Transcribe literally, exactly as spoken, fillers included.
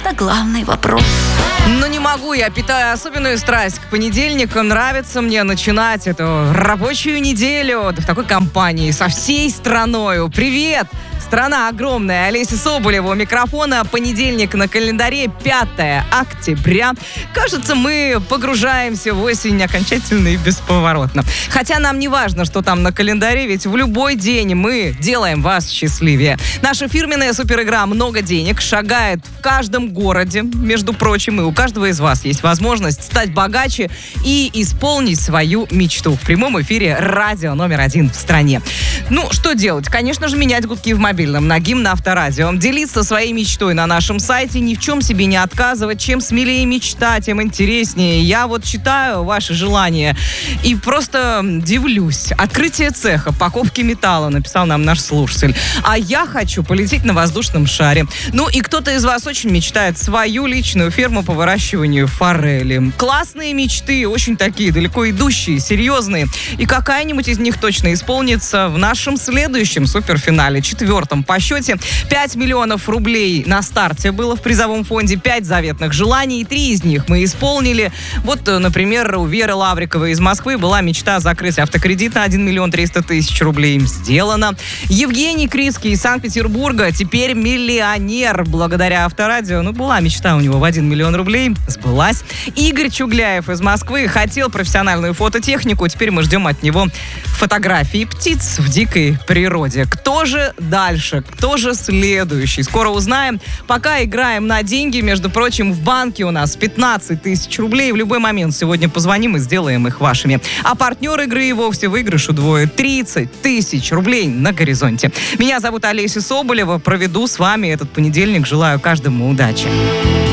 Это главный вопрос. Ну, не могу, я питаю особенную страсть к понедельникам. Нравится мне начинать эту рабочую неделю в такой компании со всей страною. Привет! Страна огромная. Олеся Соболева у микрофона. Понедельник на календаре, пятое октября. Кажется, мы погружаемся в осень окончательно и бесповоротно. Хотя нам не важно, что там на календаре, ведь в любой день мы делаем вас счастливее. Наша фирменная суперигра «Много денег» шагает в каждом городе, между прочим, и у каждого из вас есть возможность стать богаче и исполнить свою мечту. В прямом эфире радио номер один в стране. Ну, что делать? Конечно же, менять гудки в мобильном. На гимн на Авторадио. Делиться своей мечтой на нашем сайте, ни в чем себе не отказывать. Чем смелее мечта, тем интереснее. Я вот читаю ваши желания и просто дивлюсь. Открытие цеха по ковке металла, написал нам наш слушатель. А я хочу полететь на воздушном шаре. Ну и кто-то из вас очень мечтает свою личную ферму по выращиванию форели. Классные мечты, очень такие далеко идущие, серьезные. И какая-нибудь из них точно исполнится в нашем следующем суперфинале, четвертом по счете. пять миллионов рублей на старте было в призовом фонде, пять заветных желаний, три из них мы исполнили. Вот, например, у Веры Лавриковой из Москвы была мечта закрыть автокредит на один миллион триста тысяч рублей. Сделано. Евгений Крицкий из Санкт-Петербурга теперь миллионер благодаря Авторадио. Ну, была мечта у него в один миллион рублей. Сбылась. Игорь Чугляев из Москвы хотел профессиональную фототехнику. Теперь мы ждем от него фотографии птиц в дикой природе. Кто же дальше? Кто же следующий? Скоро узнаем. Пока играем на деньги. Между прочим, в банке у нас пятнадцать тысяч рублей. В любой момент сегодня позвоним и сделаем их вашими. А партнер игры и вовсе выигрыш удвоит. тридцать тысяч рублей на горизонте. Меня зовут Олеся Соболева. Проведу с вами этот понедельник. Желаю каждому удачи.